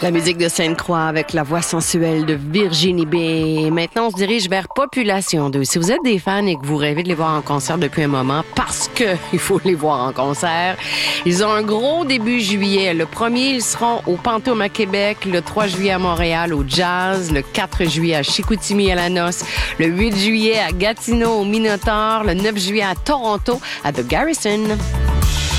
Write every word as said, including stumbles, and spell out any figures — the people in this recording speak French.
La musique de Sainte-Croix avec la voix sensuelle de Virginie B. Maintenant, on se dirige vers Population deux. Si vous êtes des fans et que vous rêvez de les voir en concert depuis un moment, parce que il faut les voir en concert, ils ont un gros début juillet. Le premier, ils seront au Pantôme à Québec, le trois juillet à Montréal au Jazz, le quatre juillet à Chicoutimi à la Noce, le huit juillet à Gatineau au Minotaur, le neuf juillet à Toronto à The Garrison.